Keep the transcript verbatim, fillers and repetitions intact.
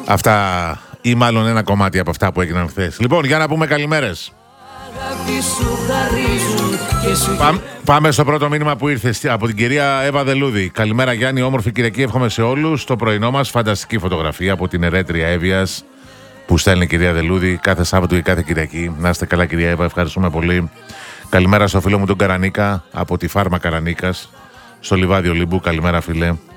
Αυτά ή μάλλον ένα κομμάτι από αυτά που έγιναν χθες. Λοιπόν, για να πούμε καλημέρες. Πά, πάμε στο πρώτο μήνυμα που ήρθε από την κυρία Εύα Δελούδη. Καλημέρα Γιάννη, όμορφη Κυριακή, εύχομαι σε όλους. Το πρωινό μας φανταστική φωτογραφία από την ερέτρια Εύβοιας που στέλνει η κυρία Δελούδη κάθε Σάββατο και κάθε Κυριακή. Να είστε καλά κυρία Εύα, ευχαριστούμε πολύ. Καλημέρα στο φίλο μου τον Καρανίκα από τη Φάρμα Καρανίκας στο Λιβάδι Ολύμπου. Καλημέρα φίλε.